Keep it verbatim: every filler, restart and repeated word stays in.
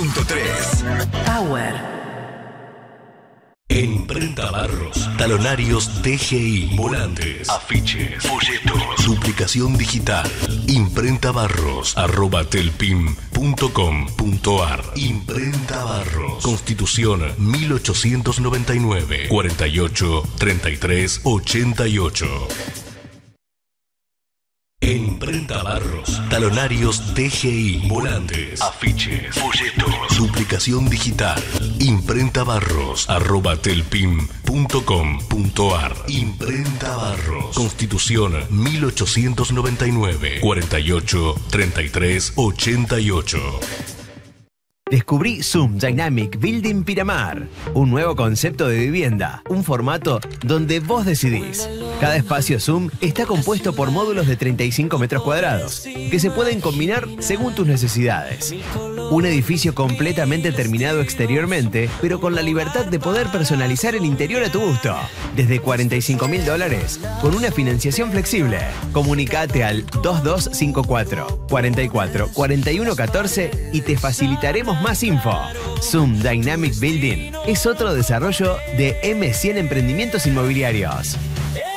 punto tres. Power. En Imprenta Barros, talonarios D G I, volantes, afiches, folletos, duplicación digital. Imprenta Barros, arroba telpim punto com punto ar. Imprenta Barros, Constitución mil ochocientos noventa y nueve, cuarenta y ocho, treinta y tres, ochenta y ocho. En Imprenta Barros, talonarios D G I, volantes, afiches, folletos, duplicación digital. Imprenta Barros, arroba telpim punto com punto ar. Imprenta Barros, Constitución mil ochocientos noventa y nueve, cuarenta y ocho, treinta y tres, ochenta y ocho. Descubrí Zoom Dynamic Building Piramar, un nuevo concepto de vivienda, un formato donde vos decidís. Cada espacio Zoom está compuesto por módulos de treinta y cinco metros cuadrados, que se pueden combinar según tus necesidades. Un edificio completamente terminado exteriormente, pero con la libertad de poder personalizar el interior a tu gusto. Desde cuarenta y cinco mil dólares, con una financiación flexible. Comunicate al dos dos cinco cuatro, cuarenta y cuatro, cuarenta y uno catorce y te facilitaremos más info. Zoom Dynamic Building es otro desarrollo de eme cien Emprendimientos Inmobiliarios.